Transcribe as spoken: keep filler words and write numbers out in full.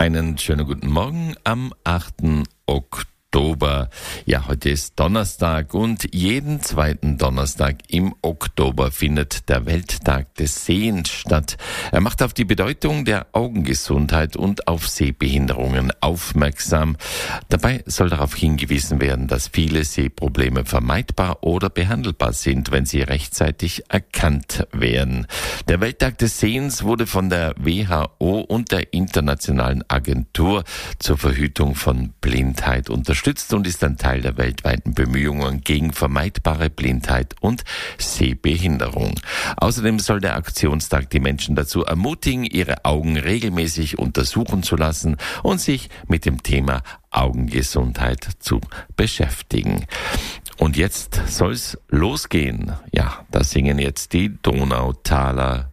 Einen schönen guten Morgen am achten Oktober. Ja, heute ist Donnerstag und jeden zweiten Donnerstag im Oktober findet der Welttag des Sehens statt. Er macht auf die Bedeutung der Augengesundheit und auf Sehbehinderungen aufmerksam. Dabei soll darauf hingewiesen werden, dass viele Sehprobleme vermeidbar oder behandelbar sind, wenn sie rechtzeitig erkannt werden. Der Welttag des Sehens wurde von der W H O und der Internationalen Agentur zur Verhütung von Blindheit unterstützt und ist ein Teil der weltweiten Bemühungen gegen vermeidbare Blindheit und Sehbehinderung. Außerdem soll der Aktionstag die Menschen dazu ermutigen, ihre Augen regelmäßig untersuchen zu lassen und sich mit dem Thema Augengesundheit zu beschäftigen. Und jetzt soll's losgehen. Ja, da singen jetzt die Donautaler